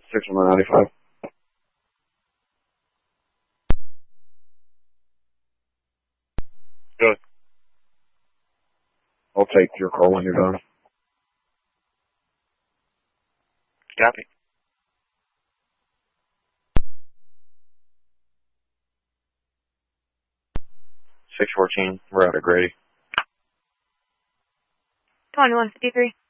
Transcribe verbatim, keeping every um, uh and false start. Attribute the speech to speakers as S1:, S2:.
S1: six one nine five.
S2: Good.
S1: I'll take your call when you're done.
S2: Copy. six fourteen, we're out of Grady.
S3: twenty-one fifty-three.